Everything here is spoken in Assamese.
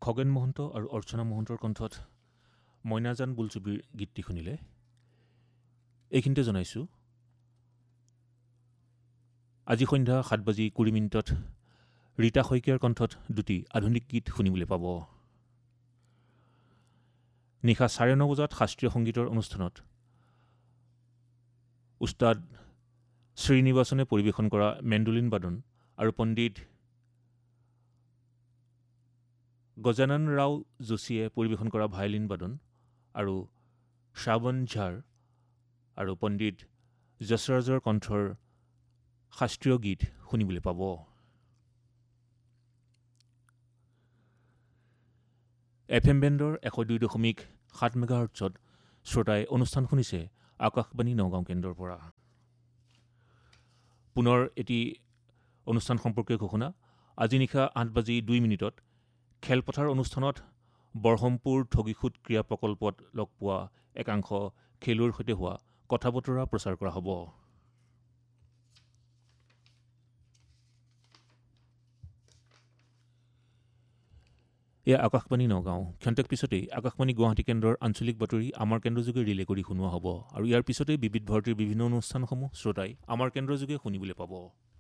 খগেন মহন্ত আৰু অৰ্চনা মহন্তৰ কণ্ঠত মইনাজান বোলছবিৰ গীতটি শুনিলে। এইখিনিতে জনাইছোঁ আজি সন্ধ্যা 7:20 ৰীতা শইকীয়াৰ কণ্ঠত দুটি আধুনিক গীত শুনিবলৈ পাব। নিশা 9:30 শাস্ত্ৰীয় সংগীতৰ অনুষ্ঠানত উস্তাদ শ্ৰীনিবাসনে পৰিৱেশন কৰা মেণ্ডোলিন বাদন আৰু পণ্ডিত গজানন ৰাও যোশীয়ে পৰিৱেশন কৰা ভায়লিন বাদন আৰু শ্ৰাৱণ ঝাৰ আৰু পণ্ডিত যশৰাজৰ কণ্ঠৰ শাস্ত্ৰীয় গীত শুনিবলৈ পাব। FM বেণ্ডৰ 102.7 মেগাহাৰ্টছত শ্ৰোতাই অনুষ্ঠান শুনিছে আকাশবাণী নগাঁও কেন্দ্ৰৰ পৰা। পুনৰ এটি অনুষ্ঠান সম্পৰ্কীয় ঘোষণা। আজি নিশা 8:02 খেলপথাৰ অনুষ্ঠানত বৰহমপুৰ ঠগীসুত ক্ৰীড়া প্ৰকল্পত লগ পোৱা একাংশ খেলুৱৈৰ সৈতে হোৱা কথা বতৰা প্ৰচাৰ কৰা হ'ব। এয়া আকাশবাণী নগাঁও। ক্ষন্তেক পিছতেই আকাশবাণী গুৱাহাটী কেন্দ্ৰৰ আঞ্চলিক বাতৰি আমাৰ কেন্দ্ৰযোগে ৰিলে কৰি শুনোৱা হ'ব আৰু ইয়াৰ পিছতেই বিবিধ ভাৰতীৰ বিভিন্ন অনুষ্ঠানসমূহ শ্ৰোতাই আমাৰ কেন্দ্ৰযোগে শুনিবলৈ পাব।